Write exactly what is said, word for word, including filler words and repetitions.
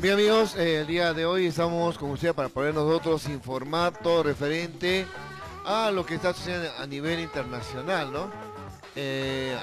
Bien amigos, eh, el día de hoy estamos con ustedes para poder nosotros informar todo referente a lo que está sucediendo a nivel internacional, ¿no? Eh,